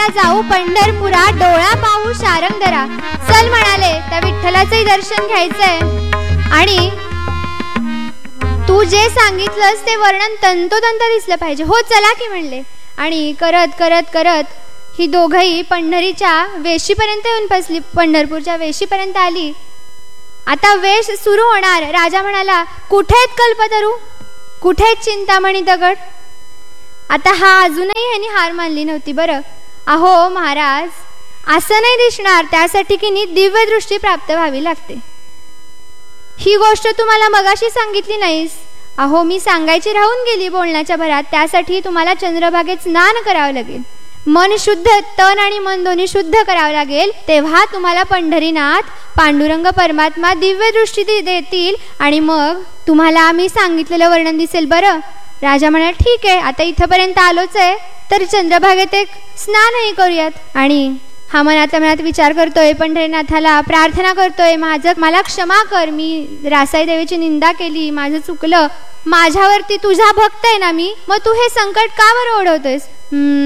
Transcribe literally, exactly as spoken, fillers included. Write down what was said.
जाऊ पंढरपुरा, डोळा पाहू शारंगधरा. चल म्हणाले, त्या विठ्ठलाचंही दर्शन घ्यायचंय आणि तू जे सांगितलंस ते वर्णन तंतोतंत दिसलं पाहिजे. हो चला की म्हणले. आणि करत करत करत ही दोघंही पंढरीच्या वेशीपर्यंत येऊन बसली. पंढरपूरच्या वेशीपर्यंत आली. आता वेश सुरू होणार. राजा म्हणाला, कुठेत कल्पतरू, कुठेत चिंतामणी दगड. आता हा अजूनही ह्यांनी हार मानली नव्हती. बरं, अहो महाराज, असं नाही दिसणार, त्यासाठी की नी दिव्य दृष्टी प्राप्त व्हावी लागते. ही गोष्ट तुम्हाला मगाशी सांगितली नाहीस. अहो मी सांगायची राहून गेली बोलण्याच्या भरात. त्यासाठी तुम्हाला चंद्रभागेत स्नान करावं लागेल. मन शुद्ध, तन आणि मन दोन्ही शुद्ध करावं लागेल. तेव्हा तुम्हाला पंढरीनाथ पांडुरंग परमात्मा दिव्य दृष्टी देतील आणि मग तुम्हाला आम्ही सांगितलेलं वर्णन दिसेल. बरं, राजा म्हणाला, ठीक आहे, आता इथंपर्यंत आलोच आहे तर चंद्रभागेत एक स्नानही करूयात. आणि हा मनातल्या मनात विचार करतोय, पंढरीनाथाला प्रार्थना करतोय, माझं मला क्षमा कर, मी रासाई देवीची निंदा केली, माझं चुकलं, माझ्यावरती तुझा भक्त आहे ना मी, मग तू हे संकट का बरं ओढवतोयस.